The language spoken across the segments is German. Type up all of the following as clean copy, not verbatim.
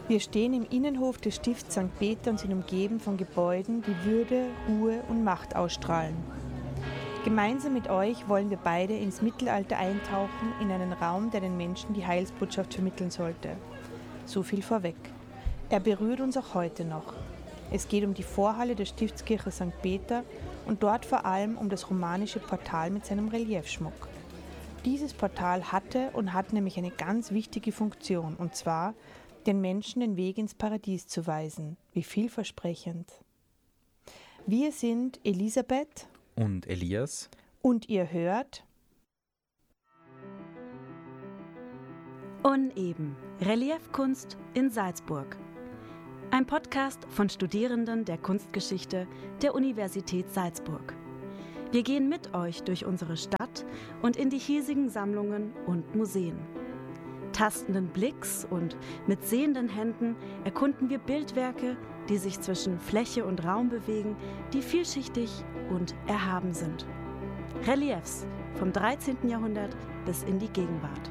Wir stehen im Innenhof des Stifts St. Peter und sind umgeben von Gebäuden, die Würde, Ruhe und Macht ausstrahlen. Gemeinsam mit euch wollen wir beide ins Mittelalter eintauchen, in einen Raum, der den Menschen die Heilsbotschaft vermitteln sollte. So viel vorweg. Er berührt uns auch heute noch. Es geht um die Vorhalle der Stiftskirche St. Peter und dort vor allem um das romanische Portal mit seinem Reliefschmuck. Dieses Portal hatte und hat nämlich eine ganz wichtige Funktion, und zwar den Menschen den Weg ins Paradies zu weisen. Wie vielversprechend. Wir sind Elisabeth und Elias und ihr hört Uneben. Reliefkunst in Salzburg. Ein Podcast von Studierenden der Kunstgeschichte der Universität Salzburg. Wir gehen mit euch durch unsere Stadt und in die hiesigen Sammlungen und Museen. Tastenden Blicks und mit sehenden Händen erkunden wir Bildwerke, die sich zwischen Fläche und Raum bewegen, die vielschichtig und erhaben sind. Reliefs vom 13. Jahrhundert bis in die Gegenwart.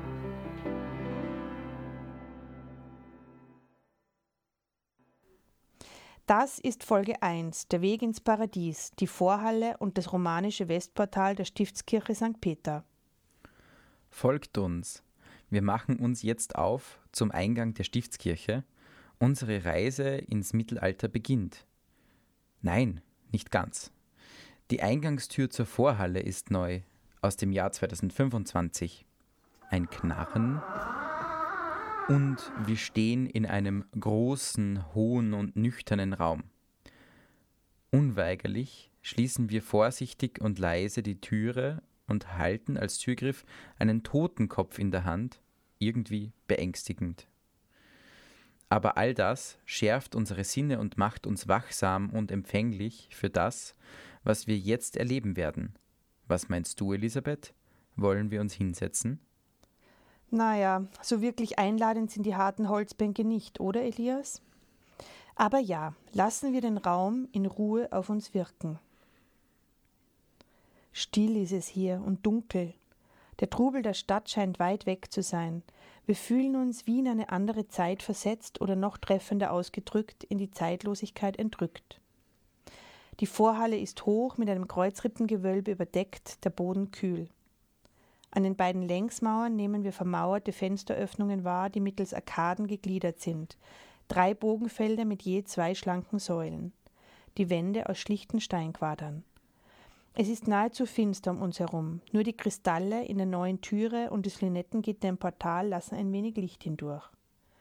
Das ist Folge 1, der Weg ins Paradies, die Vorhalle und das romanische Westportal der Stiftskirche St. Peter. Folgt uns. Wir machen uns jetzt auf zum Eingang der Stiftskirche. Unsere Reise ins Mittelalter beginnt. Nein, nicht ganz. Die Eingangstür zur Vorhalle ist neu, aus dem Jahr 2025. Ein Knarren und wir stehen in einem großen, hohen und nüchternen Raum. Unweigerlich schließen wir vorsichtig und leise die Türe und halten als Türgriff einen Totenkopf in der Hand, irgendwie beängstigend. Aber all das schärft unsere Sinne und macht uns wachsam und empfänglich für das, was wir jetzt erleben werden. Was meinst du, Elisabeth? Wollen wir uns hinsetzen? Naja, so wirklich einladend sind die harten Holzbänke nicht, oder Elias? Aber ja, lassen wir den Raum in Ruhe auf uns wirken. Still ist es hier und dunkel. Der Trubel der Stadt scheint weit weg zu sein. Wir fühlen uns wie in eine andere Zeit versetzt oder noch treffender ausgedrückt in die Zeitlosigkeit entrückt. Die Vorhalle ist hoch mit einem Kreuzrippengewölbe überdeckt, der Boden kühl. An den beiden Längsmauern nehmen wir vermauerte Fensteröffnungen wahr, die mittels Arkaden gegliedert sind. 3 Bogenfelder mit je 2 schlanken Säulen. Die Wände aus schlichten Steinquadern. Es ist nahezu finster um uns herum. Nur die Kristalle in der neuen Türe und das Lünettengitter im Portal lassen ein wenig Licht hindurch.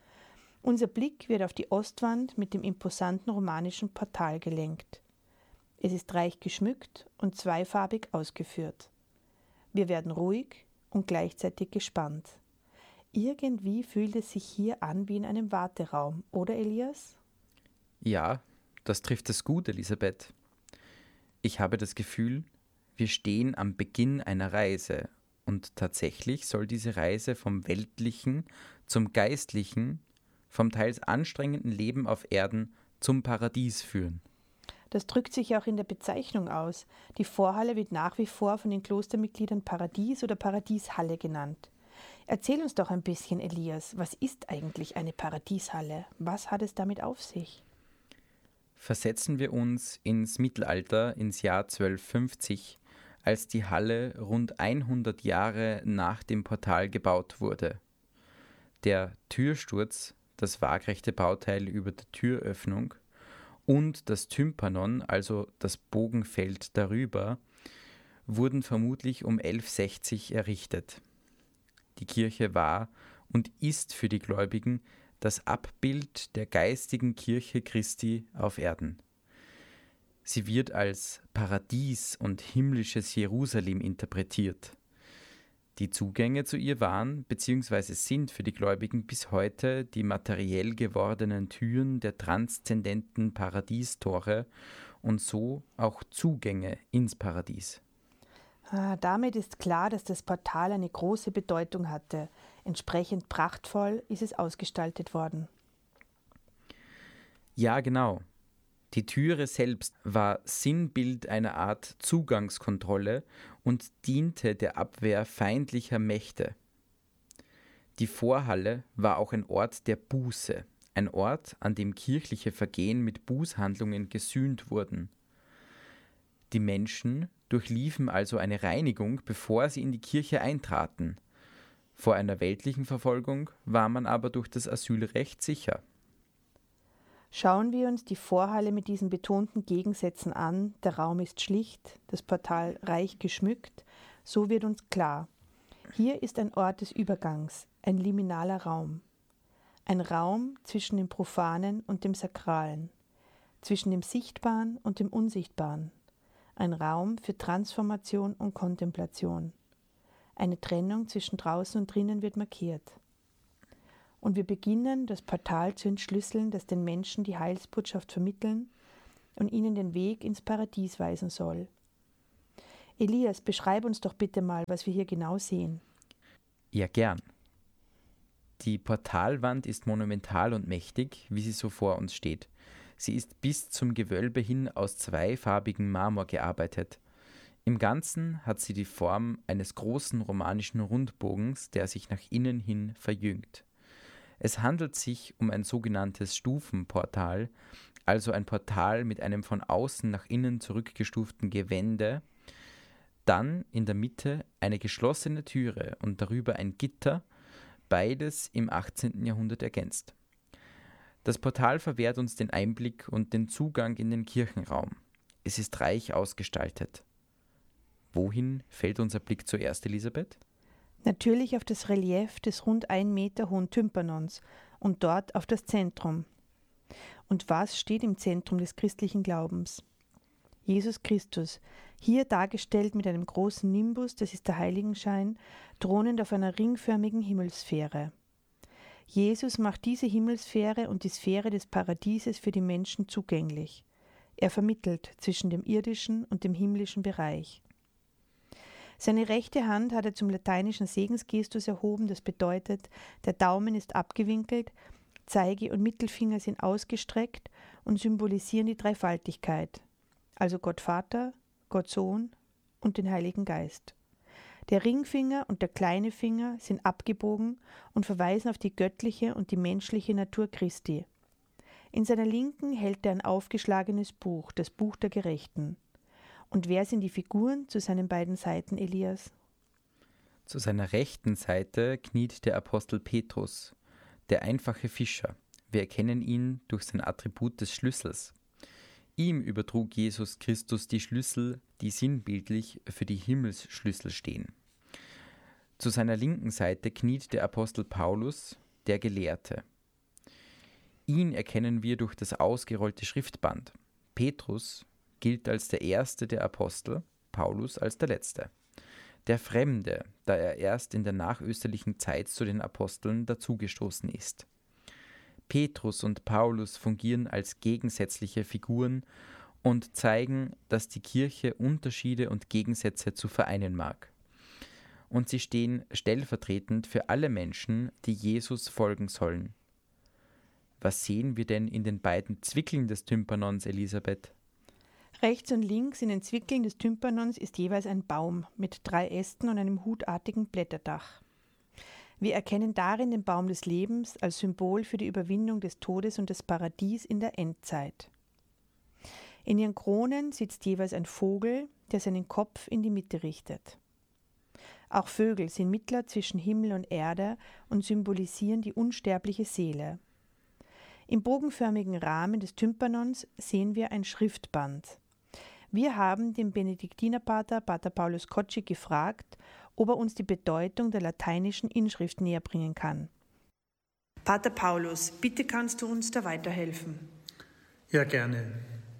Unser Blick wird auf die Ostwand mit dem imposanten romanischen Portal gelenkt. Es ist reich geschmückt und zweifarbig ausgeführt. Wir werden ruhig und gleichzeitig gespannt. Irgendwie fühlt es sich hier an wie in einem Warteraum, oder Elias? Ja, das trifft es gut, Elisabeth. Ich habe das Gefühl, wir stehen am Beginn einer Reise und tatsächlich soll diese Reise vom Weltlichen zum Geistlichen, vom teils anstrengenden Leben auf Erden zum Paradies führen. Das drückt sich auch in der Bezeichnung aus. Die Vorhalle wird nach wie vor von den Klostermitgliedern Paradies oder Paradieshalle genannt. Erzähl uns doch ein bisschen, Elias, was ist eigentlich eine Paradieshalle? Was hat es damit auf sich? Versetzen wir uns ins Mittelalter, ins Jahr 1250, als die Halle rund 100 Jahre nach dem Portal gebaut wurde. Der Türsturz, das waagrechte Bauteil über der Türöffnung, und das Tympanon, also das Bogenfeld darüber, wurden vermutlich um 1160 errichtet. Die Kirche war und ist für die Gläubigen das Abbild der geistigen Kirche Christi auf Erden. Sie wird als Paradies und himmlisches Jerusalem interpretiert. Die Zugänge zu ihr waren bzw. sind für die Gläubigen bis heute die materiell gewordenen Türen der transzendenten Paradiestore und so auch Zugänge ins Paradies. Damit ist klar, dass das Portal eine große Bedeutung hatte. Entsprechend prachtvoll ist es ausgestaltet worden. Ja, genau. Die Türe selbst war Sinnbild einer Art Zugangskontrolle und diente der Abwehr feindlicher Mächte. Die Vorhalle war auch ein Ort der Buße, ein Ort, an dem kirchliche Vergehen mit Bußhandlungen gesühnt wurden. Die Menschen durchliefen also eine Reinigung, bevor sie in die Kirche eintraten. Vor einer weltlichen Verfolgung war man aber durch das Asylrecht sicher. Schauen wir uns die Vorhalle mit diesen betonten Gegensätzen an, der Raum ist schlicht, das Portal reich geschmückt, so wird uns klar, hier ist ein Ort des Übergangs, ein liminaler Raum. Ein Raum zwischen dem Profanen und dem Sakralen, zwischen dem Sichtbaren und dem Unsichtbaren. Ein Raum für Transformation und Kontemplation. Eine Trennung zwischen draußen und drinnen wird markiert. Und wir beginnen, das Portal zu entschlüsseln, das den Menschen die Heilsbotschaft vermitteln und ihnen den Weg ins Paradies weisen soll. Elias, beschreib uns doch bitte mal, was wir hier genau sehen. Ja, gern. Die Portalwand ist monumental und mächtig, wie sie so vor uns steht. Sie ist bis zum Gewölbe hin aus zweifarbigem Marmor gearbeitet. Im Ganzen hat sie die Form eines großen romanischen Rundbogens, der sich nach innen hin verjüngt. Es handelt sich um ein sogenanntes Stufenportal, also ein Portal mit einem von außen nach innen zurückgestuften Gewände, dann in der Mitte eine geschlossene Türe und darüber ein Gitter, beides im 18. Jahrhundert ergänzt. Das Portal verwehrt uns den Einblick und den Zugang in den Kirchenraum. Es ist reich ausgestaltet. Wohin fällt unser Blick zuerst, Elisabeth? Natürlich auf das Relief des rund 1 Meter hohen Tympanons und dort auf das Zentrum. Und was steht im Zentrum des christlichen Glaubens? Jesus Christus, hier dargestellt mit einem großen Nimbus, das ist der Heiligenschein, thronend auf einer ringförmigen Himmelssphäre. Jesus macht diese Himmelssphäre und die Sphäre des Paradieses für die Menschen zugänglich. Er vermittelt zwischen dem irdischen und dem himmlischen Bereich. Seine rechte Hand hat er zum lateinischen Segensgestus erhoben, das bedeutet, der Daumen ist abgewinkelt, Zeige- und Mittelfinger sind ausgestreckt und symbolisieren die Dreifaltigkeit, also Gott Vater, Gott Sohn und den Heiligen Geist. Der Ringfinger und der kleine Finger sind abgebogen und verweisen auf die göttliche und die menschliche Natur Christi. In seiner Linken hält er ein aufgeschlagenes Buch, das Buch der Gerechten. Und wer sind die Figuren zu seinen beiden Seiten, Elias? Zu seiner rechten Seite kniet der Apostel Petrus, der einfache Fischer. Wir erkennen ihn durch sein Attribut des Schlüssels. Ihm übertrug Jesus Christus die Schlüssel, die sinnbildlich für die Himmelsschlüssel stehen. Zu seiner linken Seite kniet der Apostel Paulus, der Gelehrte. Ihn erkennen wir durch das ausgerollte Schriftband. Petrus gilt als der erste der Apostel, Paulus als der letzte. Der Fremde, da er erst in der nachösterlichen Zeit zu den Aposteln dazugestoßen ist. Petrus und Paulus fungieren als gegensätzliche Figuren und zeigen, dass die Kirche Unterschiede und Gegensätze zu vereinen mag. Und sie stehen stellvertretend für alle Menschen, die Jesus folgen sollen. Was sehen wir denn in den beiden Zwickeln des Tympanons, Elisabeth? Rechts und links in den Zwickeln des Tympanons ist jeweils ein Baum mit 3 Ästen und einem hutartigen Blätterdach. Wir erkennen darin den Baum des Lebens als Symbol für die Überwindung des Todes und des Paradies in der Endzeit. In ihren Kronen sitzt jeweils ein Vogel, der seinen Kopf in die Mitte richtet. Auch Vögel sind Mittler zwischen Himmel und Erde und symbolisieren die unsterbliche Seele. Im bogenförmigen Rahmen des Tympanons sehen wir ein Schriftband. Wir haben den Benediktinerpater, Pater Paulus Kotschik, gefragt, ob er uns die Bedeutung der lateinischen Inschrift näherbringen kann. Pater Paulus, bitte kannst du uns da weiterhelfen? Ja, gerne.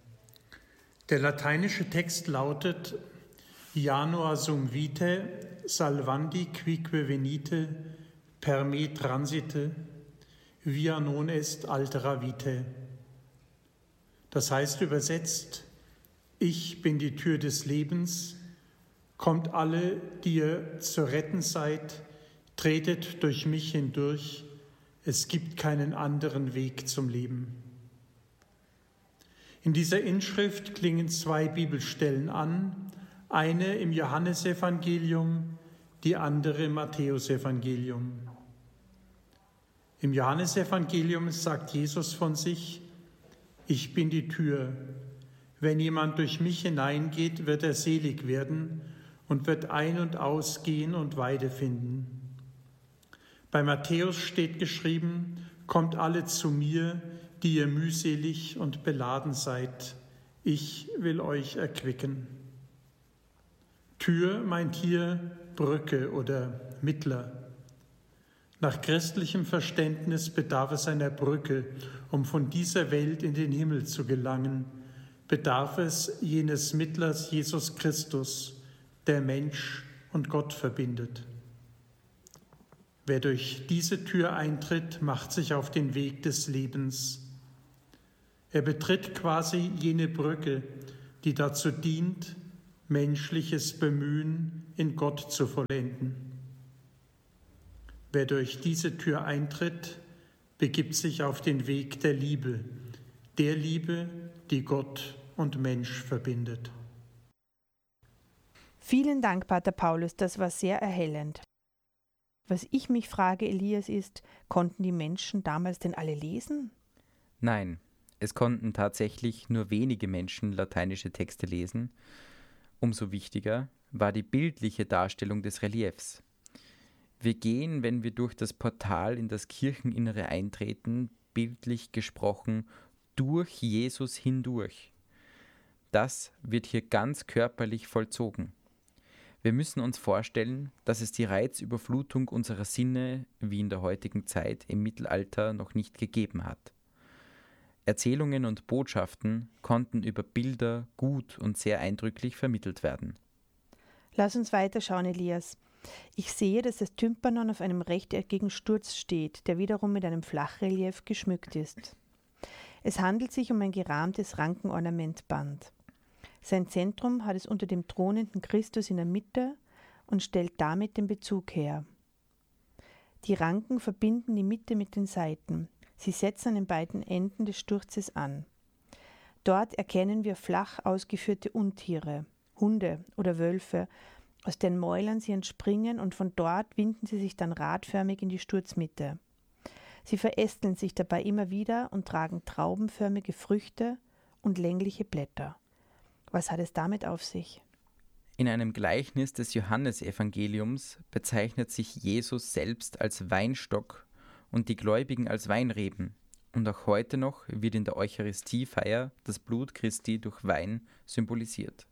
Der lateinische Text lautet: Janua sum vitae, salvandi quique venite, per me transite, via non est altera vitae. Das heißt übersetzt: Ich bin die Tür des Lebens, kommt alle, die ihr zu retten seid, tretet durch mich hindurch, es gibt keinen anderen Weg zum Leben. In dieser Inschrift klingen 2 Bibelstellen an, eine im Johannesevangelium, die andere im Matthäusevangelium. Im Johannesevangelium sagt Jesus von sich: Ich bin die Tür. Wenn jemand durch mich hineingeht, wird er selig werden und wird ein- und ausgehen und Weide finden. Bei Matthäus steht geschrieben: Kommt alle zu mir, die ihr mühselig und beladen seid. Ich will euch erquicken. Tür meint hier Brücke oder Mittler. Nach christlichem Verständnis bedarf es einer Brücke, um von dieser Welt in den Himmel zu gelangen, bedarf es jenes Mittlers Jesus Christus, der Mensch und Gott verbindet. Wer durch diese Tür eintritt, macht sich auf den Weg des Lebens. Er betritt quasi jene Brücke, die dazu dient, menschliches Bemühen in Gott zu vollenden. Wer durch diese Tür eintritt, begibt sich auf den Weg der Liebe, die Gott und Mensch verbindet. Vielen Dank, Pater Paulus, das war sehr erhellend. Was ich mich frage, Elias, ist, konnten die Menschen damals denn alle lesen? Nein, es konnten tatsächlich nur wenige Menschen lateinische Texte lesen. Umso wichtiger war die bildliche Darstellung des Reliefs. Wir gehen, wenn wir durch das Portal in das Kircheninnere eintreten, bildlich gesprochen, durch Jesus hindurch. Das wird hier ganz körperlich vollzogen. Wir müssen uns vorstellen, dass es die Reizüberflutung unserer Sinne, wie in der heutigen Zeit im Mittelalter, noch nicht gegeben hat. Erzählungen und Botschaften konnten über Bilder gut und sehr eindrücklich vermittelt werden. Lass uns weiterschauen, Elias. Ich sehe, dass das Tympanon auf einem rechteckigen Sturz steht, der wiederum mit einem Flachrelief geschmückt ist. Es handelt sich um ein gerahmtes Rankenornamentband. Sein Zentrum hat es unter dem thronenden Christus in der Mitte und stellt damit den Bezug her. Die Ranken verbinden die Mitte mit den Seiten. Sie setzen an den beiden Enden des Sturzes an. Dort erkennen wir flach ausgeführte Untiere, Hunde oder Wölfe, aus deren Mäulern sie entspringen, und von dort winden sie sich dann radförmig in die Sturzmitte. Sie verästeln sich dabei immer wieder und tragen traubenförmige Früchte und längliche Blätter. Was hat es damit auf sich? In einem Gleichnis des Johannesevangeliums bezeichnet sich Jesus selbst als Weinstock und die Gläubigen als Weinreben. Und auch heute noch wird in der Eucharistiefeier das Blut Christi durch Wein symbolisiert.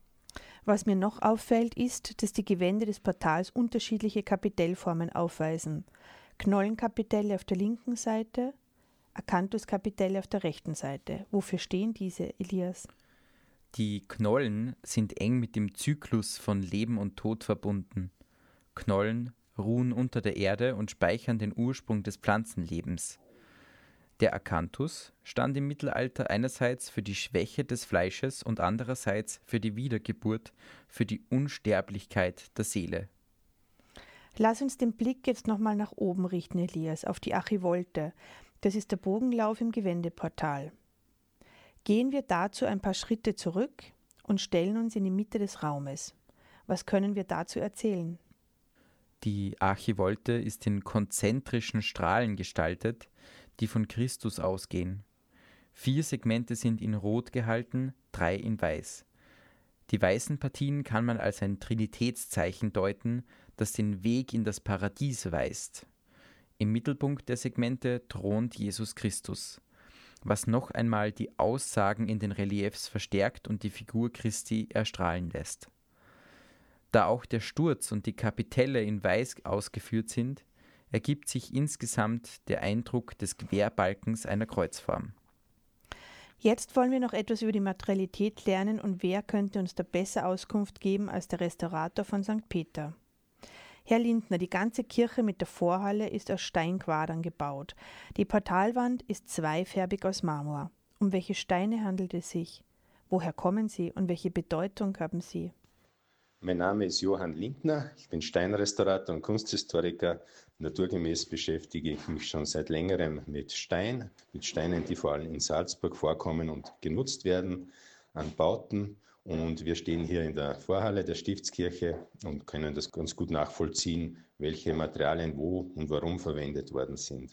Was mir noch auffällt, ist, dass die Gewände des Portals unterschiedliche Kapitellformen aufweisen. Knollenkapitelle auf der linken Seite, Akantuskapitelle auf der rechten Seite. Wofür stehen diese, Elias? Die Knollen sind eng mit dem Zyklus von Leben und Tod verbunden. Knollen ruhen unter der Erde und speichern den Ursprung des Pflanzenlebens. Der Akanthus stand im Mittelalter einerseits für die Schwäche des Fleisches und andererseits für die Wiedergeburt, für die Unsterblichkeit der Seele. Lass uns den Blick jetzt nochmal nach oben richten, Elias, auf die Archivolte. Das ist der Bogenlauf im Gewändeportal. Gehen wir dazu ein paar Schritte zurück und stellen uns in die Mitte des Raumes. Was können wir dazu erzählen? Die Archivolte ist in konzentrischen Strahlen gestaltet, die von Christus ausgehen. 4 Segmente sind in Rot gehalten, 3 in Weiß. Die weißen Partien kann man als ein Trinitätszeichen deuten, das den Weg in das Paradies weist. Im Mittelpunkt der Segmente thront Jesus Christus, was noch einmal die Aussagen in den Reliefs verstärkt und die Figur Christi erstrahlen lässt. Da auch der Sturz und die Kapitelle in Weiß ausgeführt sind, ergibt sich insgesamt der Eindruck des Querbalkens einer Kreuzform. Jetzt wollen wir noch etwas über die Materialität lernen, und wer könnte uns da besser Auskunft geben als der Restaurator von St. Peter? Herr Lindner, die ganze Kirche mit der Vorhalle ist aus Steinquadern gebaut. Die Portalwand ist zweifärbig aus Marmor. Um welche Steine handelt es sich? Woher kommen sie und welche Bedeutung haben sie? Mein Name ist Johann Lindner, ich bin Steinrestaurator und Kunsthistoriker. Naturgemäß beschäftige ich mich schon seit längerem mit Steinen, die vor allem in Salzburg vorkommen und genutzt werden an Bauten. Und wir stehen hier in der Vorhalle der Stiftskirche und können das ganz gut nachvollziehen, welche Materialien wo und warum verwendet worden sind.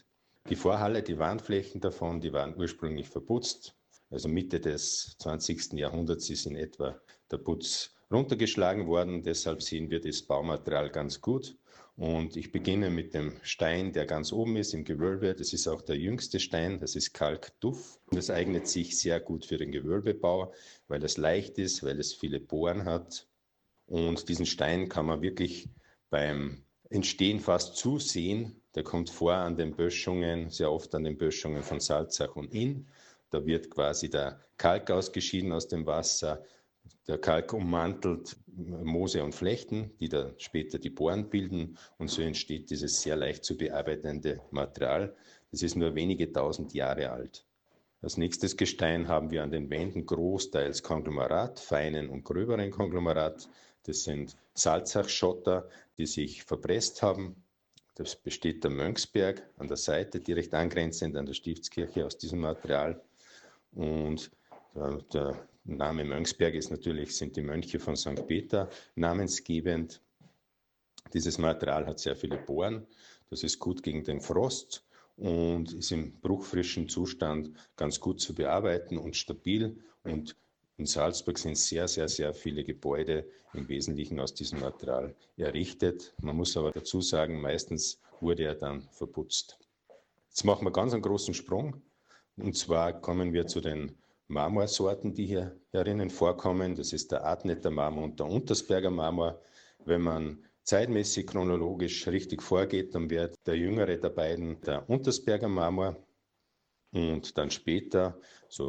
Die Vorhalle, die Wandflächen davon, die waren ursprünglich verputzt. Also Mitte des 20. Jahrhunderts ist in etwa der Putz runtergeschlagen worden. Deshalb sehen wir das Baumaterial ganz gut. Und ich beginne mit dem Stein, der ganz oben ist im Gewölbe. Das ist auch der jüngste Stein, das ist Kalktuff. Das eignet sich sehr gut für den Gewölbebau, weil es leicht ist, weil es viele Poren hat. Und diesen Stein kann man wirklich beim Entstehen fast zusehen. Der kommt vor an den Böschungen, sehr oft an den Böschungen von Salzach und Inn. Da wird quasi der Kalk ausgeschieden aus dem Wasser. Der Kalk ummantelt Moose und Flechten, die dann später die Poren bilden. Und so entsteht dieses sehr leicht zu bearbeitende Material. Das ist nur wenige tausend Jahre alt. Als nächstes Gestein haben wir an den Wänden großteils Konglomerat, feinen und gröberen Konglomerat. Das sind Salzachschotter, die sich verpresst haben. Das besteht der Mönchsberg an der Seite, direkt angrenzend an der Stiftskirche aus diesem Material. Und der Name Mönchsberg sind die Mönche von St. Peter namensgebend. Dieses Material hat sehr viele Poren. Das ist gut gegen den Frost und ist im bruchfrischen Zustand ganz gut zu bearbeiten und stabil. Und in Salzburg sind sehr, sehr, sehr viele Gebäude im Wesentlichen aus diesem Material errichtet. Man muss aber dazu sagen, meistens wurde er dann verputzt. Jetzt machen wir ganz einen großen Sprung. Und zwar kommen wir zu den Marmorsorten, die hier herinnen vorkommen. Das ist der Adneter Marmor und der Untersberger Marmor. Wenn man zeitmäßig chronologisch richtig vorgeht, dann wird der jüngere der beiden der Untersberger Marmor und dann später,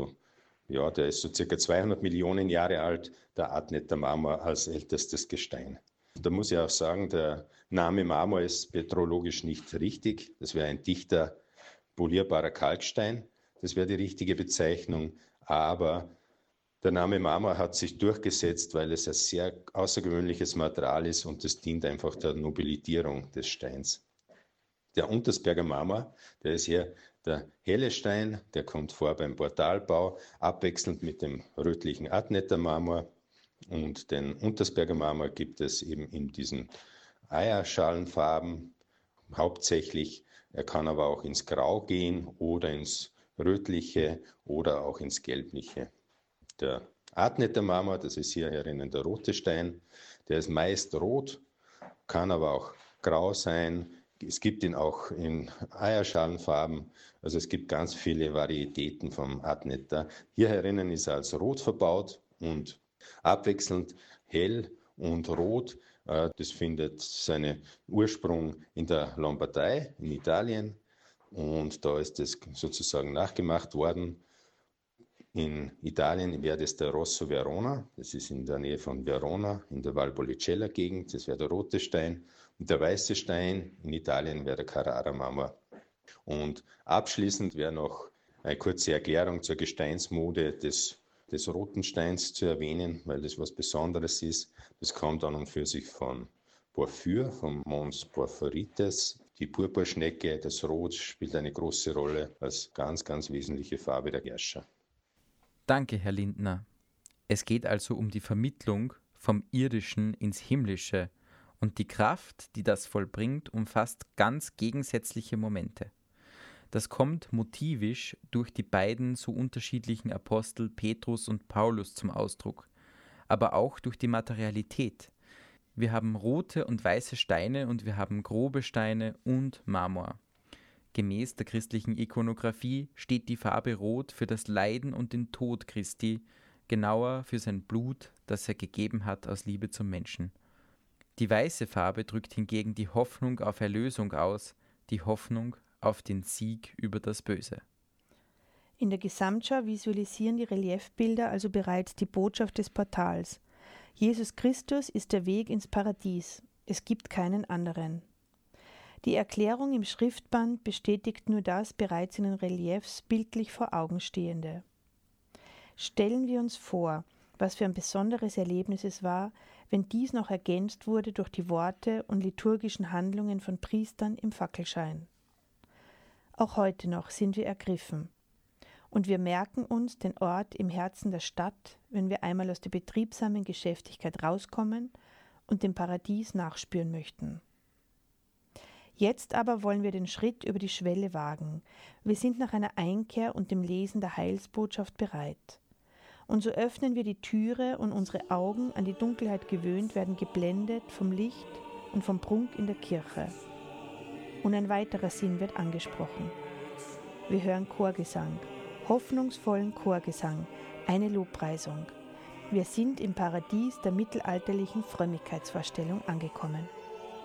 der ist so circa 200 Millionen Jahre alt, der Adneter Marmor als ältestes Gestein. Da muss ich auch sagen, der Name Marmor ist petrologisch nicht richtig. Das wäre ein dichter, polierbarer Kalkstein. Das wäre die richtige Bezeichnung. Aber der Name Marmor hat sich durchgesetzt, weil es ein sehr außergewöhnliches Material ist und es dient einfach der Nobilitierung des Steins. Der Untersberger Marmor, der ist hier der helle Stein, der kommt vor beim Portalbau, abwechselnd mit dem rötlichen Adneter Marmor. Und den Untersberger Marmor gibt es eben in diesen Eierschalenfarben hauptsächlich. Er kann aber auch ins Grau gehen oder ins Rötliche oder auch ins Gelbliche. Der Adneter Marmor, das ist hier herinnen der rote Stein, der ist meist rot, kann aber auch grau sein. Es gibt ihn auch in Eierschalenfarben, also es gibt ganz viele Varietäten vom Adneter. Hier herinnen ist er als rot verbaut und abwechselnd hell und rot. Das findet seinen Ursprung in der Lombardei in Italien und da ist es sozusagen nachgemacht worden. In Italien wäre das der Rosso Verona, das ist in der Nähe von Verona, in der Valpolicella-Gegend, das wäre der rote Stein. Und der weiße Stein in Italien wäre der Carrara Marmor. Und abschließend wäre noch eine kurze Erklärung zur Gesteinsmode des roten Steins zu erwähnen, weil das was Besonderes ist. Das kommt an und für sich von Porphyr, vom Mons Porphyrites. Die Purpurschnecke, das Rot, spielt eine große Rolle als ganz, ganz wesentliche Farbe der Herrscher. Danke, Herr Lindner. Es geht also um die Vermittlung vom Irdischen ins Himmlische und die Kraft, die das vollbringt, umfasst ganz gegensätzliche Momente. Das kommt motivisch durch die beiden so unterschiedlichen Apostel Petrus und Paulus zum Ausdruck, aber auch durch die Materialität. Wir haben rote und weiße Steine und wir haben grobe Steine und Marmor. Gemäß der christlichen Ikonographie steht die Farbe Rot für das Leiden und den Tod Christi, genauer für sein Blut, das er gegeben hat aus Liebe zum Menschen. Die weiße Farbe drückt hingegen die Hoffnung auf Erlösung aus, die Hoffnung auf den Sieg über das Böse. In der Gesamtschau visualisieren die Reliefbilder also bereits die Botschaft des Portals. Jesus Christus ist der Weg ins Paradies. Es gibt keinen anderen. Die Erklärung im Schriftband bestätigt nur das bereits in den Reliefs bildlich vor Augen Stehende. Stellen wir uns vor, was für ein besonderes Erlebnis es war, wenn dies noch ergänzt wurde durch die Worte und liturgischen Handlungen von Priestern im Fackelschein. Auch heute noch sind wir ergriffen. Und wir merken uns den Ort im Herzen der Stadt, wenn wir einmal aus der betriebsamen Geschäftigkeit rauskommen und dem Paradies nachspüren möchten. Jetzt aber wollen wir den Schritt über die Schwelle wagen. Wir sind nach einer Einkehr und dem Lesen der Heilsbotschaft bereit. Und so öffnen wir die Türe und unsere Augen, an die Dunkelheit gewöhnt, werden geblendet vom Licht und vom Prunk in der Kirche. Und ein weiterer Sinn wird angesprochen. Wir hören Chorgesang, hoffnungsvollen Chorgesang, eine Lobpreisung. Wir sind im Paradies der mittelalterlichen Frömmigkeitsvorstellung angekommen.